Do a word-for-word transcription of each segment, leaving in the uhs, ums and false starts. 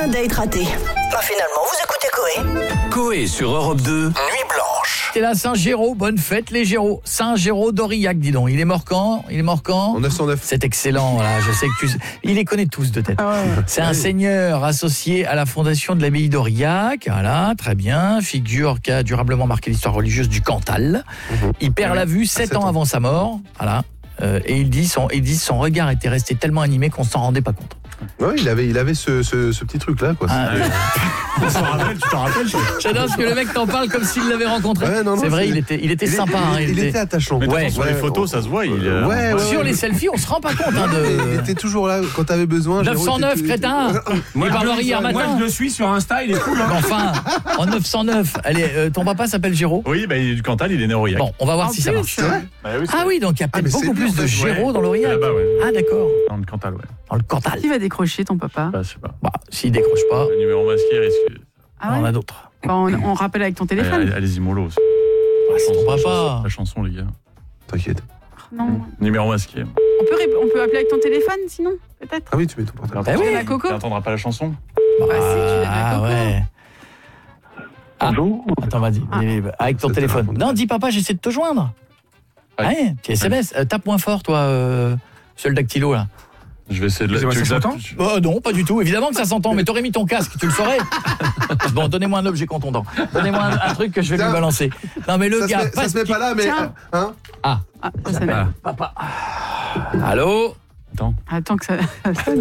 un date raté. Bah finalement, vous écoutez Coé. Coé sur Europe deux, Nuit Blanche. C'est la Saint-Géraud, bonne fête les Géraud. Saint-Géraud d'Aurillac, dis donc. Il est mort quand Il est mort quand En neuf cent neuf. C'est excellent, là. Je sais que tu... Il les connaît tous de tête. Ah ouais. C'est un seigneur associé à la fondation de l'abbaye d'Aurillac. Voilà, très bien. Figure qui a durablement marqué l'histoire religieuse du Cantal. Mhm. Il perd la vue sept ans avant sa mort. Voilà. Euh, et il dit, son, il dit son regard était resté tellement animé qu'on s'en rendait pas compte. Ouais, il avait, il avait ce, ce, ce petit truc-là, quoi. Ah, Tu t'en rappelles, tu t'en rappelles j'adore parce que le mec t'en parle comme s'il l'avait rencontré. Ouais, non, non, c'est vrai, c'est- il était, il était Il sympa. était, hein, il, il il était- était attachant. Mais de toute Ouais, façon, sur les ouais, photos, ça se voit. Il, euh, ouais, ouais, Sur ouais. les selfies, on se rend pas compte. Hein, Il de... était toujours là quand t'avais besoin. neuf cent neuf, Géraud, t'étais- crétin. Moi, Il je parlerait le- hier moi, matin. je le suis sur Insta, il est cool. Hein. Mais enfin, en neuf cent neuf. Allez, euh, ton papa s'appelle Géraud. Oui, bah, il est du Cantal, il est né à Aurillac. Bon, on va voir En si ça plus, marche. C'est vrai. Bah oui, c'est- Ah oui, donc il y a peut-être mais c'est beaucoup lui, plus en de fait, Géraud ouais. dans l'Aurillac. Là-bas, ouais. Ah d'accord, Dans le Cantal, ouais. dans le Cantal. Qui va décrocher ton papa? Bah, je sais pas. Bah, s'il décroche pas, Le numéro masqué risque. Ah on en ouais. a d'autres. Bah, on, on rappelle avec ton téléphone. Allez, allez-y, mollo. Ah, c'est ton papa. La chanson, les gars. T'inquiète. Non. Numéro masqué. On peut, ré- on peut appeler avec ton téléphone sinon, peut-être. Ah oui, tu mets ton portable. Eh oui. Tu la Coco. Tu n'entendras pas la chanson. Bah, si, tu l'as Ah Coco. ouais. Ah. Bonjour. Attends, vas-y. Ah. Avec ton Ça te téléphone. raconte. Non, dis papa, j'essaie de te joindre. Ouais. Ouais, tu S M S. Euh, tape moins fort, toi, euh, sur le dactylo, là. Je vais essayer de la. Excusez-moi, tu veux ça que je la- s'entend je- Oh, non, pas du tout. Évidemment que ça s'entend, mais t'aurais mis ton casque, tu le saurais. Bon, donnez-moi un objet contondant. Donnez-moi un, un truc que je vais lui Tiens. balancer. Non, mais le Ça se gars. met, ça se met qui- pas là, mais. Tiens. Hein Ah, Ah, ça sonne. Ah. papa. Allô. Attends. Attends que ça, ça sonne.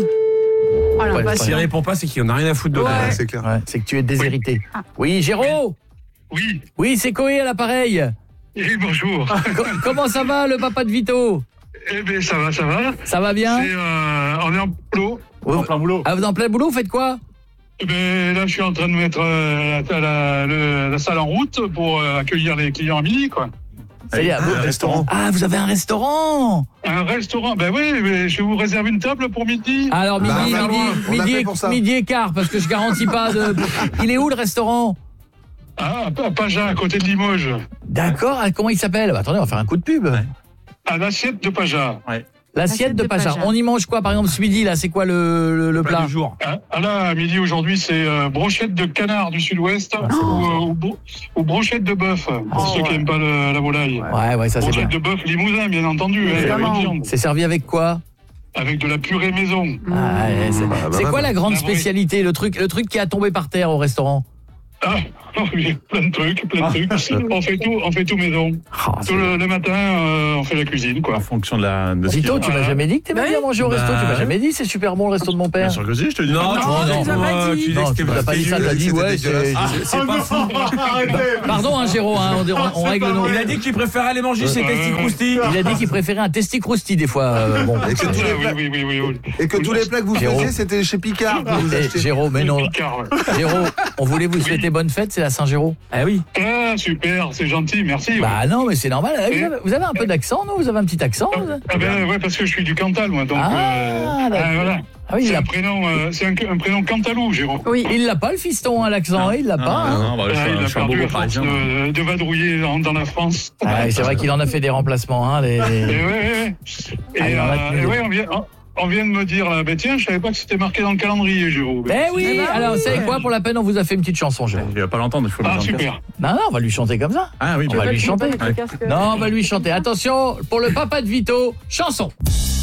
Oh Ouais, l'impatience. S'il répond pas, c'est qu'il en a rien à foutre de Ouais. là. Ouais, c'est clair. Ouais, c'est que tu es déshérité. Ah. Oui, Géraud. Oui, Oui, c'est Coé à l'appareil. et bonjour. Co- comment ça va, le papa de Vito? Eh bien, ça va, ça va. Ça va bien? C'est, euh, on est en boulot. Vous- En plein boulot. Ah, vous êtes en plein boulot, vous faites quoi? Eh ben, là, je suis en train de mettre euh, la, la- le- la salle en route pour euh, accueillir les clients à midi, quoi. C'est-à-dire, Ah, vous- un restaurant. Ah, vous avez un restaurant. Un restaurant, ben oui, mais je vous réserve une table pour midi. Alors, midi, Bah, midi, on a midi, fait et- pour ça. midi et quart, parce que je garantis pas de... Il est où, le restaurant? Ah, à Paja, à côté de Limoges. D'accord, ah, comment il s'appelle? Bah, attendez, on va faire un coup de pub. Ouais. À l'assiette de Paja. L'assiette de de Paja. Paja. On y mange quoi, par exemple, ce midi, là? C'est quoi le, le, le Plat plat? du jour. Ah, ah là, à midi aujourd'hui, c'est euh, brochette de canard du sud-ouest Ah, c'est ou, bon, ça. euh, ou bro- ou brochette de bœuf, pour Oh, ceux qui ouais. n'aiment pas le- la volaille. Ouais, ouais, ça c'est bien. Brochette de bœuf limousin, bien entendu, hein, Évidemment. avec viande. C'est servi avec quoi? Avec de la purée maison. Ah, ouais, c'est Bah, bah, c'est bah, quoi bah. la grande La vraie. spécialité, le truc, le truc qui a tombé par terre au restaurant? Ah, oui, plein de trucs, plein de trucs. On fait tout, on fait tout maison. Ah, c'est- Tout le, le matin, euh, on fait la cuisine, quoi. En fonction de la. De ce Vito, qu'il- tu m'as jamais dit que t'aimais Bah bien oui. manger au resto? Bah, Tu m'as oui. jamais dit c'est super bon le resto de mon Bien père? sûr que si, je te dis. Non, Non, tu tu non, nous as pas euh, dit. tu dis Non, que tu c'était m'as pas dit ça, t'as dit C'était ouais, dégueulasse. c'est... Ah, c'est pas fou. Pardon, hein, Géraud, hein, on, on- on règle nos... Il a dit qu'il préférait aller manger ses testis croustilles. Il a dit qu'il préférait un testi crousti des fois. euh, bon. Et que, Ah, tous les oui, plats, oui, oui, oui, oui. et que tous les plats que vous Géraud. faisiez, c'était chez Picard. que vous Eh, achetez. Géraud, mais non. Picard, ouais. Géraud, on voulait vous souhaiter bonne fête, c'est la Saint-Géraud. Ah oui. Ah, super, c'est gentil, merci. ouais. Bah non, mais c'est normal. Vous avez, vous avez un peu d'accent, non? Vous avez un petit accent? vous Ah ben ouais, parce que je suis du Cantal, moi, donc... Ah, euh, d'accord. voilà. Ah oui, il C'est l'a- un prénom, euh, c'est un, un prénom cantalou, Jérôme. Oui. il l'a pas, le fiston, hein, l'accent, hein, il l'a Non, pas. non, hein. non, bah, je Ah, suis un- il je a suis un perdu bobo à force parisien. de, de vadrouiller dans, dans la France. Ah, oui, c'est vrai qu'il en a fait des remplacements. Hein, des- Et des- ouais, ouais, ouais. Et, Ah, il en a euh, tenu et des- ouais, on vient, on, on vient de me dire, là, ben tiens, je savais pas que c'était marqué dans le calendrier, Jérôme. Eh oui, Eh ben alors, oui. vous savez quoi, pour la peine, on vous a fait une petite chanson, Géraud. Il va pas l'entendre, il faut Ah, l'entendre. super. Non, non, on va lui chanter comme ça. Ah oui, On bien va sûr. lui chanter. Avec le casque. Non, on va lui chanter. Attention, pour le papa de Vito, chanson.